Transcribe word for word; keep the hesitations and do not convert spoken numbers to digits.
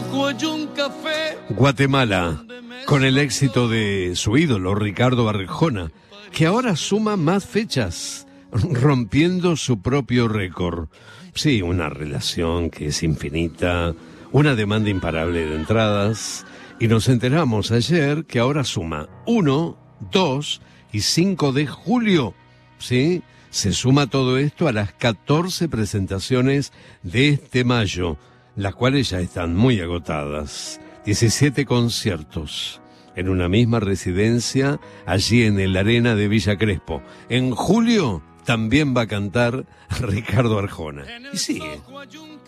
ojos hay un café. Guatemala, con el éxito de su ídolo Ricardo Arjona, que ahora suma más fechas, rompiendo su propio récord. Sí, una relación que es infinita, una demanda imparable de entradas, y nos enteramos ayer que ahora suma uno, dos y cinco de julio, ¿sí? Se suma todo esto a las catorce presentaciones de este mayo, las cuales ya están muy agotadas. diecisiete conciertos en una misma residencia, allí en el Arena de Villa Crespo. En julio también va a cantar Ricardo Arjona. Y sigue,